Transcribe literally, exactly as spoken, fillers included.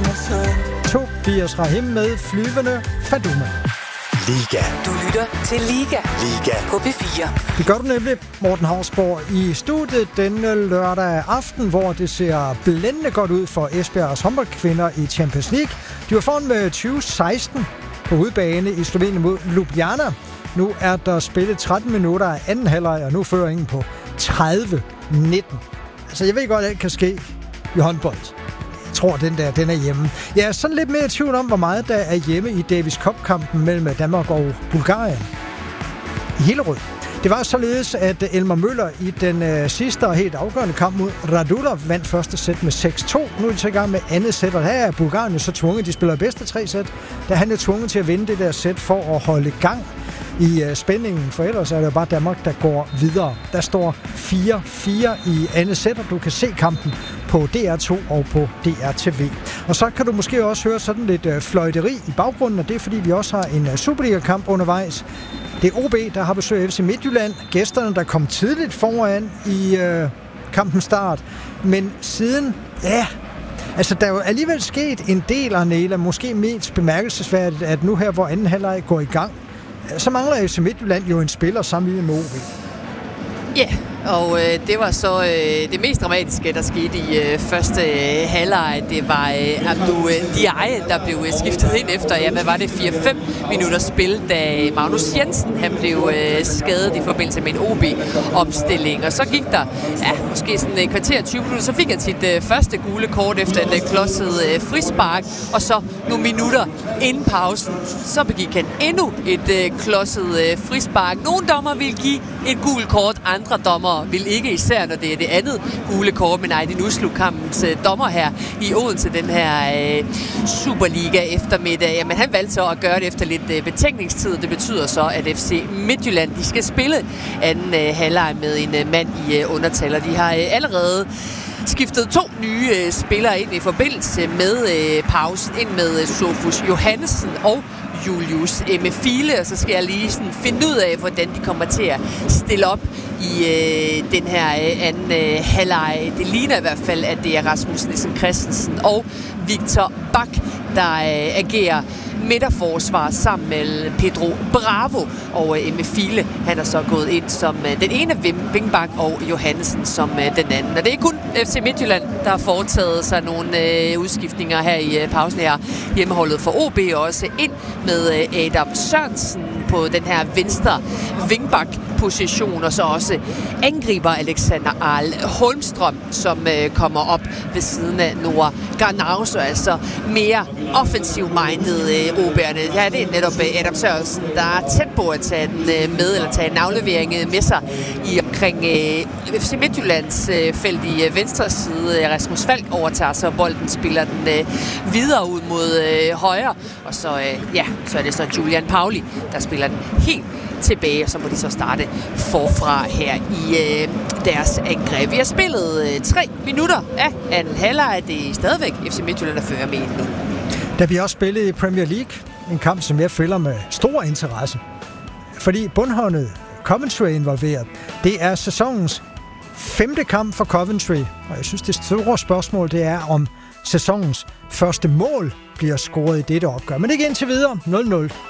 Tobias Rahim med Flyvende Faduma. Liga. Du lytter til Liga. Liga. På P fire. Det gør du nemlig, Morten Hausborg, i studiet denne lørdag aften, hvor det ser blændende godt ud for Esbjergs håndboldkvinder i Champions League. De var foran med tyve seksten på udebane i Slovenien mod Ljubljana. Nu er der spillet tretten minutter af anden halvleg, og nu fører ingen på tredive nitten. Altså, jeg ved godt, at det kan ske i håndbold. Jeg tror, den der, den er hjemme. Jeg er sådan lidt mere i tvivl om, hvor meget der er hjemme i Davis Cup-kampen mellem Danmark og Bulgarien. I Hillerød. Det var således, at Elmer Møller i den øh, sidste og helt afgørende kamp mod Radula vandt første sæt med seks to. Nu er de så i gang med andet sæt, og her er Bulgarien så tvunget. De spiller bedste tre sæt, da han er tvunget til at vinde det der sæt for at holde gang i øh, spændingen, for ellers er det jo bare Danmark, der går videre. Der står fire fire i andet sæt, og du kan se kampen på D R to og på D R T V. Og så kan du måske også høre sådan lidt øh, fløjteri i baggrunden, og det er fordi, vi også har en øh, Superliga-kamp undervejs. Det er O B, der har besøg af F C Midtjylland. Gæsterne, der kom tidligt foran i øh, kampens start. Men siden, ja, altså der er jo alligevel sket en del, Arnela, måske mest bemærkelsesværdigt, at nu her, hvor anden halvleg går i gang, så mangler F C Midtjylland jo en spiller sammenlignet med O B. Ja, yeah. Og øh, det var så øh, det mest dramatiske, der skete i øh, første øh, halvleg. Det var øh, Abdou øh, Diaye, der blev øh, skiftet ind efter, ja, hvad var det, fire fem minutter spil, da Magnus Jensen han blev øh, skadet i forbindelse med en O B-omstilling. Og så gik der, ja, måske sådan et kvarter tyve minutter, så fik han sit øh, første gule kort efter en øh, klodset øh, frispark. Og så nogle minutter inden pausen, så begik han endnu et øh, klodset øh, frispark. Nogle dommer ville give et gult kort, andre dommer vil ikke, især når det er det andet gule kort, men Aydin Uslu-kampens øh, dommer her i Odense, den her øh, Superliga eftermiddag. Jamen, han valgte så at gøre det efter lidt øh, betænkningstid. Det betyder så, at F C Midtjylland, de skal spille anden øh, halvleg med en øh, mand i øh, undertal, og de har øh, allerede skiftet to nye øh, spillere ind i forbindelse med øh, pausen, ind med øh, Sofus Johannesen og Julius Emefile, og så skal jeg lige sådan finde ud af, hvordan de kommer til at stille op i øh, den her øh, anden øh, halvleg. Det ligner i hvert fald, at det er Rasmus Nielsen Christensen og Victor Bak, der øh, agerer midterforsvar sammen med Pedro Bravo, og øh, Emefile, han er så gået ind som øh, den ene Vingbak, og Johannesen som øh, den anden. Og det er kun F C Midtjylland, der har foretaget sig nogle øh, udskiftninger her i øh, pausen her. Hjemmeholdet for O B også ind med øh, Adam Sørensen på den her venstre Vingbak-position, og så også angriber Alexander Ahl Holmstrøm, som øh, kommer op ved siden af Noah Garnauso, altså mere offensiv-minded øh, O B'erne. Ja, det er netop øh, Adam Sørensen, der er tæt på at tage den øh, med, eller tage en aflevering øh, med sig i omkring øh, F C Midtjyllands øh, felt i øh, venstre side. Rasmus Falk overtager så bolden, spiller den øh, videre ud mod øh, højre, og så, øh, ja, så er det så Julian Pauli, der spiller den helt tilbage, og så må de så starte forfra her i øh, deres angreb. Vi har spillet øh, tre minutter af anden halvleg. Det er stadigvæk F C Midtjylland, der fører med nu. Der bliver også spillet i Premier League, en kamp, som jeg følger med stor interesse. Fordi bundholdet Coventry er involveret. Det er sæsonens femte kamp for Coventry, og jeg synes, det store spørgsmål, det er, om sæsonens første mål bliver scoret i dette opgør. Men ikke indtil videre. nul nul